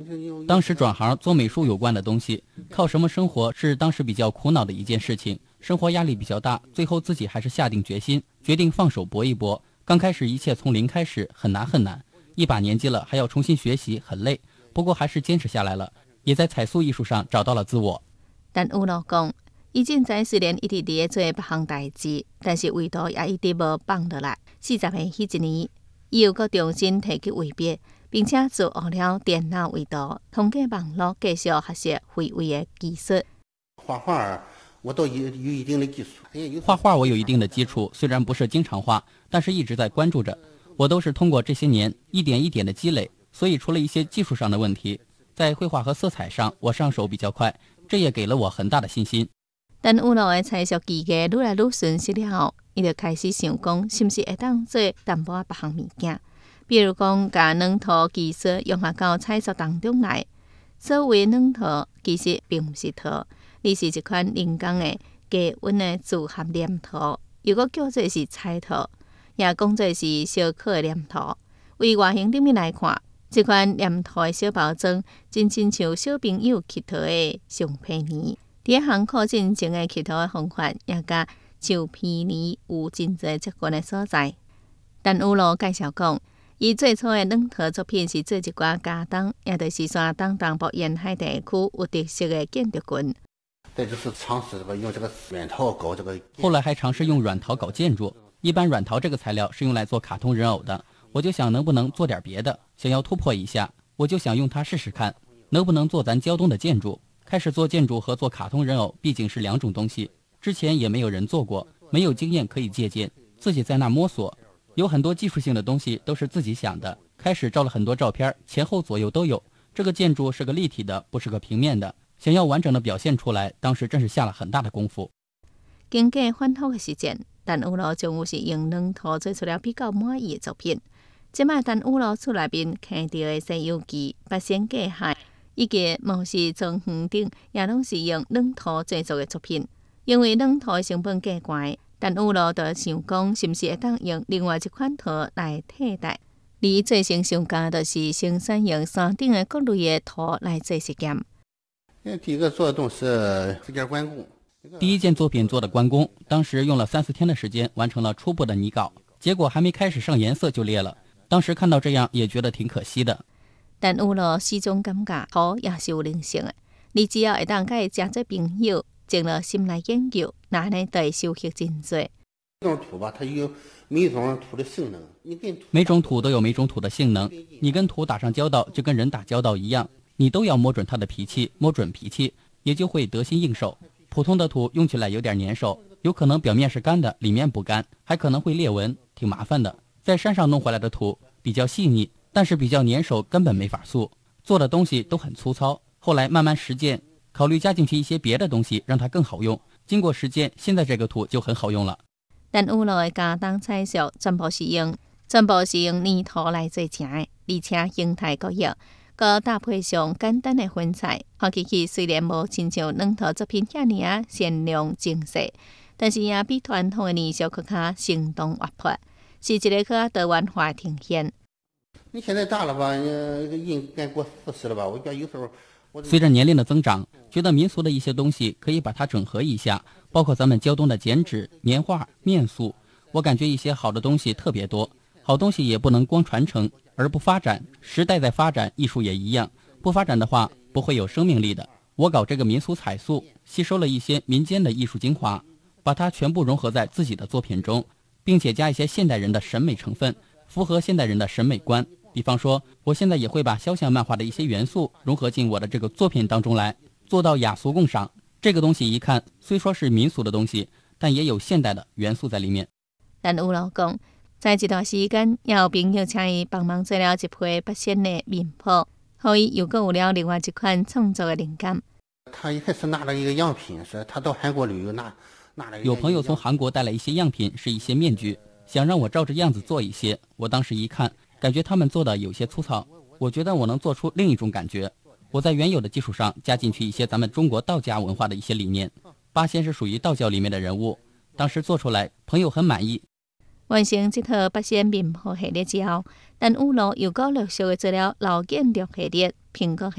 当时转行做美术有关的东西，靠什么生活是当时比较苦恼的一件事情，生活压力比较大，最后自己还是下定决心，决定放手搏一搏。刚开始一切从零开始，很难很难，一把年纪了还要重新学习，很累，不过还是坚持下来了，也在彩塑艺术上找到了自我。 但有老讲，伊凊彩虽然一直伫做别项代志，但是唯独也一直无放落来。40岁迄一年，伊又搁重新提起画笔，并且自学了电脑绘图，通过网络继续学习绘画的技术。 画画我都有一定的基础。 画画我有一定的基础，虽然不是经常画，但是一直在关注着。我都是通过这些年一点一点的积累，所以除了一些技术上的问题，在绘画和色彩上我上手比较快，这也给了我很大的信心。 等有路的彩塑技艺愈来愈顺熟了后，伊就开始想讲，是毋是会当做淡薄别项物件，比如讲，把软涂技术融合到彩塑当中来。所谓软涂，其实并不是涂，而是一款人工的低温的自合黏土，又搁叫做是彩涂，也讲做是小可的黏土。为外形顶面来看，这款黏土的小包装，真亲像小朋友乞讨的橡皮泥。伫一项靠进前的乞讨的方法，也甲橡皮泥有真侪接近的所在。但有路介绍讲，伊最初的软涂作品是做一寡家当，也就是山东东部沿海地区有特色的建筑群。 再就是尝试用这个软陶搞这个。 后来还尝试用软陶搞建筑。一般软陶这个材料是用来做卡通人偶的，我就想能不能做点别的，想要突破一下，我就想用它试试看，能不能做咱胶东的建筑。开始做建筑和做卡通人偶毕竟是两种东西，之前也没有人做过，没有经验可以借鉴，自己在那摸索，有很多技术性的东西都是自己想的。开始照了很多照片，前后左右都有。这个建筑是个立体的，不是个平面的，想要完整的表现出来，当时真是下了很大的功夫。 经过反复的实践，陈有路终于是用软涂做出了比较满意的作品。即摆陈有路厝内面看到的西游记、八仙过海，以及毛氏庄园顶，也拢是用软涂制作的作品。因为软涂的成本价高，陈有路就想讲，是毋是会当用另外一款涂来替代？而最先上架就是生产用山顶的各类的涂来做实验。 第一个做的东西是件关公。 第一件作品做的关公，当时用了3-4天的时间完成了初步的拟稿，结果还没开始上颜色就裂了。当时看到这样也觉得挺可惜的。 但有路始终感觉涂也是有灵性的，你只要会当甲伊真做朋友，静落心来研究，那呢就会收获真多。 这种土吧，它有每一种土的性能， 每种土都有每种土的性能，你跟土打上交道，就跟人打交道一样，你都要摸准他的脾气，摸准脾气，也就会得心应手。普通的土用起来有点粘手，有可能表面是干的，里面不干，还可能会裂纹，挺麻烦的。在山上弄回来的土比较细腻，但是比较粘手，根本没法塑。做的东西都很粗糙。后来慢慢实践，考虑加进去一些别的东西，让它更好用。经过实践，现在这个土就很好用了。 但有路的家当彩塑全部是用粘土来做成的，而且形态各异，佮搭配上简单的粉彩，看起去虽然无亲像软涂作品遐尔鲜亮精细，但是也比传统的泥塑更加生动活泼，是一个更加多元化的呈现。 你现在大了吧，应该过40了吧？我觉得有时候随着年龄的增长，觉得民俗的一些东西可以把它整合一下，包括咱们胶东的剪纸、年画、面塑。我感觉一些好的东西特别多，好东西也不能光传承而不发展。时代在发展，艺术也一样，不发展的话不会有生命力的。我搞这个民俗彩塑，吸收了一些民间的艺术精华，把它全部融合在自己的作品中，并且加一些现代人的审美成分，符合现代人的审美观。比方说，我现在也会把肖像漫画的一些元素融合进我的这个作品当中来，做到雅俗共赏。这个东西一看虽说是民俗的东西，但也有现代的元素在里面。 但有老讲，在一段时间，也有朋友请伊帮忙做了一批八仙的面谱，后伊又有了另外一款创作的灵感。 他一开始拿了一个样品，是他到韩国旅游拿了。 有朋友从韩国带来一些样品，是一些面具，想让我照着样子做一些。我当时一看，感觉他们做的有些粗糙，我觉得我能做出另一种感觉。我在原有的基础上加进去一些咱们中国道家文化的一些理念。八仙是属于道教里面的人物，当时做出来朋友很满意。 完成这套八仙面谱系列之后，但有路又陆续做了老建筑系列、苹果系